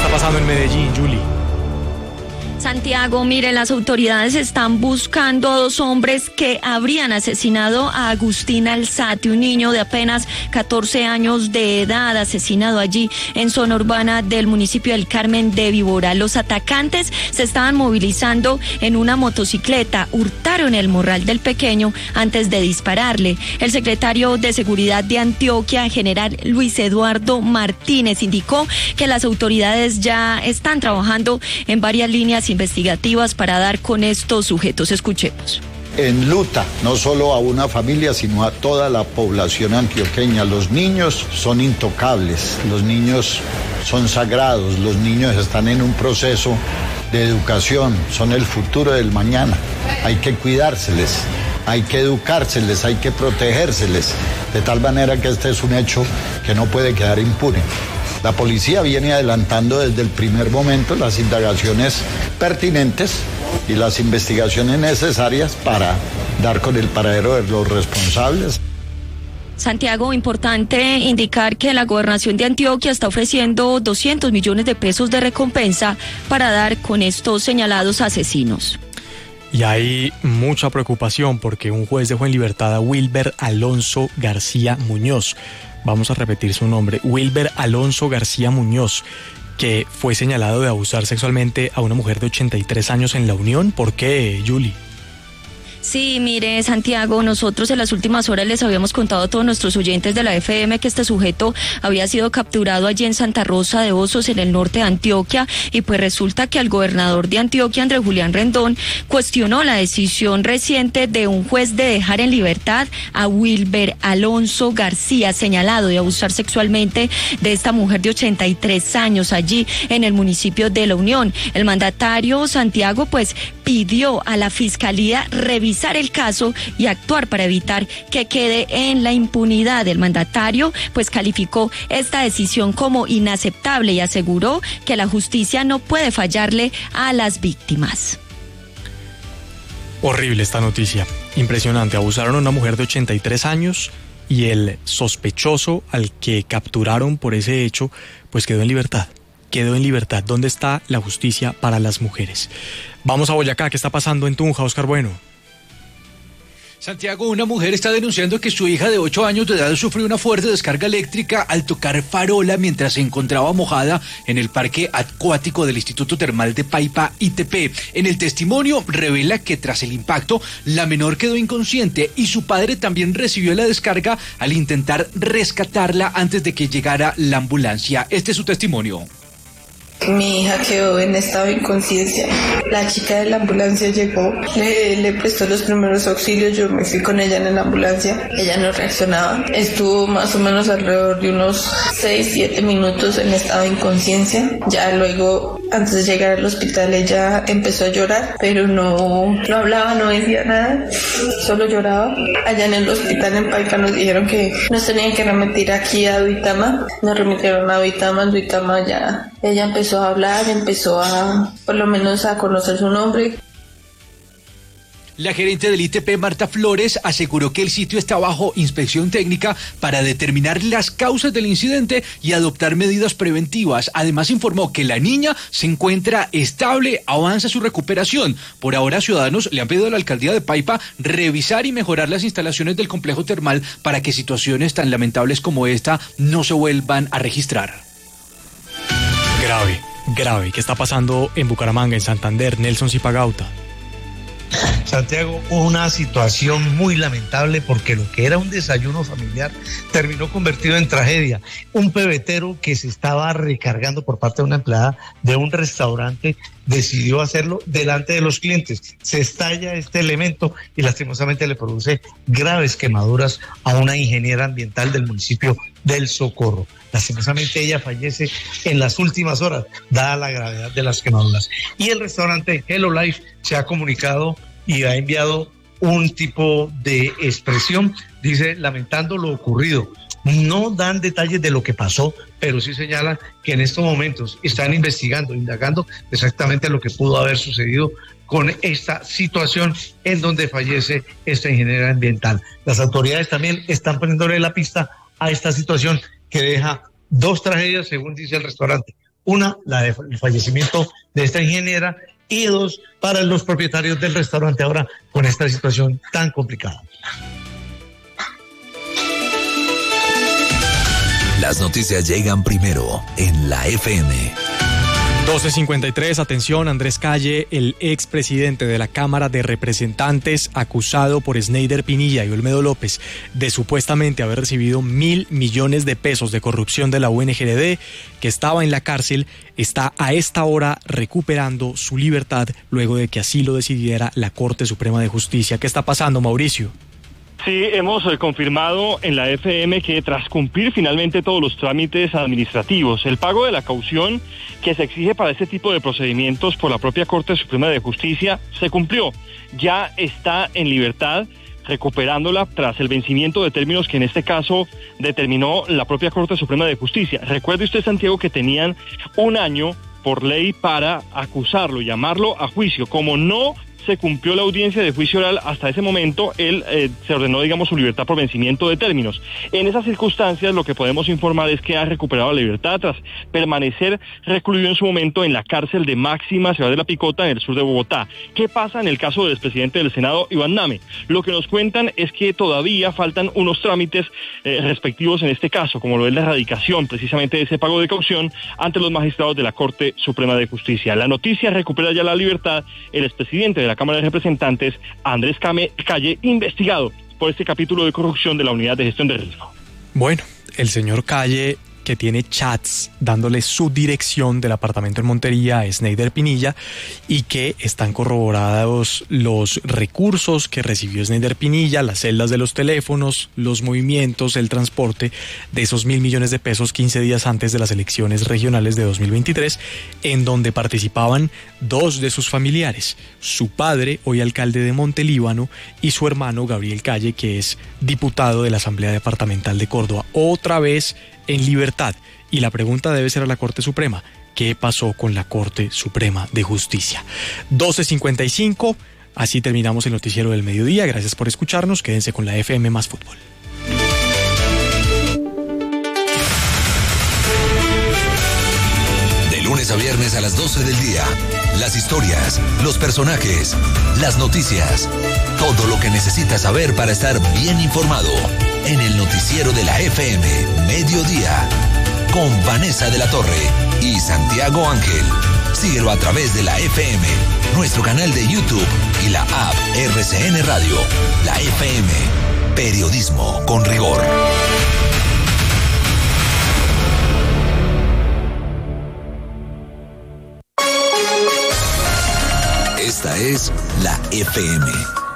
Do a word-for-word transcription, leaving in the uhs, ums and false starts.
está pasando en Medellín, Julie? Santiago, mire, las autoridades están buscando a dos hombres que habrían asesinado a Agustín Alzate, un niño de apenas catorce años de edad, asesinado allí en zona urbana del municipio del Carmen de Víbora. Los atacantes se estaban movilizando en una motocicleta, hurtaron el morral del pequeño antes de dispararle. El secretario de Seguridad de Antioquia, general Luis Eduardo Martínez, indicó que las autoridades ya están trabajando en varias líneas investigativas para dar con estos sujetos. Escuchemos. Enluta no solo a una familia, sino a toda la población antioqueña. Los niños son intocables, los niños son sagrados, los niños están en un proceso de educación, son el futuro del mañana. Hay que cuidárseles, hay que educárseles, hay que protegérseles, de tal manera que este es un hecho que no puede quedar impune. La policía viene adelantando desde el primer momento las indagaciones pertinentes y las investigaciones necesarias para dar con el paradero de los responsables. Santiago, importante indicar que la Gobernación de Antioquia está ofreciendo doscientos millones de pesos de recompensa para dar con estos señalados asesinos. Y hay mucha preocupación porque un juez dejó en libertad a Wilber Alonso García Muñoz. Vamos a repetir su nombre, Wilber Alonso García Muñoz, que fue señalado de abusar sexualmente a una mujer de ochenta y tres años en La Unión. ¿Por qué, Julie? Sí, mire, Santiago, nosotros en las últimas horas les habíamos contado a todos nuestros oyentes de la F M que este sujeto había sido capturado allí en Santa Rosa de Osos, en el norte de Antioquia, y pues resulta que el gobernador de Antioquia, Andrés Julián Rendón, cuestionó la decisión reciente de un juez de dejar en libertad a Wilber Alonso García, señalado de abusar sexualmente de esta mujer de ochenta y tres años allí en el municipio de La Unión. El mandatario, Santiago, pues pidió a la Fiscalía revisar el caso y actuar para evitar que quede en la impunidad. El mandatario pues calificó esta decisión como inaceptable y aseguró que la justicia no puede fallarle a las víctimas. Horrible esta noticia, impresionante. Abusaron a una mujer de ochenta y tres años y el sospechoso al que capturaron por ese hecho pues quedó en libertad. Quedó en libertad. ¿Dónde está la justicia para las mujeres? Vamos a Boyacá. ¿Qué está pasando en Tunja, Oscar Bueno? Santiago, una mujer está denunciando que su hija de ocho años de edad sufrió una fuerte descarga eléctrica al tocar farola mientras se encontraba mojada en el parque acuático del Instituto Termal de Paipa I T P. En el testimonio revela que tras el impacto la menor quedó inconsciente y su padre también recibió la descarga al intentar rescatarla antes de que llegara la ambulancia. Este es su testimonio. Mi hija quedó en estado de inconsciencia. La chica de la ambulancia llegó, le, le prestó los primeros auxilios, yo me fui con ella en la ambulancia, ella no reaccionaba. Estuvo más o menos alrededor de unos seis, siete minutos en estado de inconsciencia. Ya luego, antes de llegar al hospital, ella empezó a llorar, pero no, no hablaba, no decía nada, solo lloraba. Allá en el hospital en Paipa nos dijeron que nos tenían que remitir aquí a Duitama. Nos remitieron a Duitama, en Duitama ya ella empezó a hablar, empezó a, por lo menos a conocer su nombre. La gerente del I T P, Marta Flores, aseguró que el sitio está bajo inspección técnica para determinar las causas del incidente y adoptar medidas preventivas. Además, informó que la niña se encuentra estable, avanza su recuperación. Por ahora, ciudadanos le han pedido a la alcaldía de Paipa revisar y mejorar las instalaciones del complejo termal para que situaciones tan lamentables como esta no se vuelvan a registrar. Grave, grave. ¿Qué está pasando en Bucaramanga, en Santander? Nelson Zipagauta. Santiago, una situación muy lamentable porque lo que era un desayuno familiar terminó convertido en tragedia. Un pebetero que se estaba recargando por parte de una empleada de un restaurante decidió hacerlo delante de los clientes. Se estalla este elemento y lastimosamente le produce graves quemaduras a una ingeniera ambiental del municipio del Socorro. Lastimosamente ella fallece en las últimas horas, dada la gravedad de las quemaduras. Y el restaurante Hello Life se ha comunicado y ha enviado un tipo de expresión, dice, lamentando lo ocurrido. No dan detalles de lo que pasó, pero sí señalan que en estos momentos están investigando, indagando exactamente lo que pudo haber sucedido con esta situación en donde fallece esta ingeniera ambiental. Las autoridades también están poniéndole la pista a esta situación que deja dos tragedias, según dice el restaurante. Una, la de, el fallecimiento de esta ingeniera, y dos, para los propietarios del restaurante ahora con esta situación tan complicada. Las noticias llegan primero en la F M. doce cincuenta y tres, atención, Andrés Calle, el expresidente de la Cámara de Representantes, acusado por Sneider Pinilla y Olmedo López de supuestamente haber recibido mil millones de pesos de corrupción de la U N G R D, que estaba en la cárcel, está a esta hora recuperando su libertad luego de que así lo decidiera la Corte Suprema de Justicia. ¿Qué está pasando, Mauricio? Sí, hemos eh, confirmado en la F M que tras cumplir finalmente todos los trámites administrativos, el pago de la caución que se exige para este tipo de procedimientos por la propia Corte Suprema de Justicia se cumplió. Ya está en libertad, recuperándola tras el vencimiento de términos que en este caso determinó la propia Corte Suprema de Justicia. Recuerde usted, Santiago, que tenían un año por ley para acusarlo, llamarlo a juicio. Como no se cumplió la audiencia de juicio oral hasta ese momento, él eh, se ordenó, digamos, su libertad por vencimiento de términos. En esas circunstancias, lo que podemos informar es que ha recuperado la libertad tras permanecer recluido en su momento en la cárcel de Máxima, Ciudad de la Picota, en el sur de Bogotá. ¿Qué pasa en el caso del expresidente del Senado, Iván Name? Lo que nos cuentan es que todavía faltan unos trámites eh, respectivos en este caso, como lo es la erradicación precisamente de ese pago de caución ante los magistrados de la Corte Suprema de Justicia. La noticia recupera ya la libertad el expresidente de la Cámara de Representantes, Andrés Calle, investigado por este capítulo de corrupción de la Unidad de Gestión de Riesgo. Bueno, el señor Calle, que tiene chats dándole su dirección del apartamento en Montería a Sneider Pinilla, y que están corroborados los recursos que recibió Sneider Pinilla, las celdas de los teléfonos, los movimientos, el transporte de esos mil millones de pesos quince días antes de las elecciones regionales de dos mil veintitrés, en donde participaban dos de sus familiares, su padre, hoy alcalde de Montelíbano, y su hermano Gabriel Calle, que es diputado de la Asamblea Departamental de Córdoba, otra vez en libertad. Y la pregunta debe ser a la Corte Suprema: ¿qué pasó con la Corte Suprema de Justicia? doce cincuenta y cinco, así terminamos el noticiero del mediodía. Gracias por escucharnos, quédense con la F M más Fútbol. De lunes a viernes a las doce del día, las historias, los personajes, las noticias, todo lo que necesitas saber para estar bien informado en el noticiero de la F M Mediodía, con Vanessa de la Torre y Santiago Ángel. Síguelo a través de la F M, nuestro canal de YouTube y la app R C N Radio. La F M, periodismo con rigor. Esta es la F M.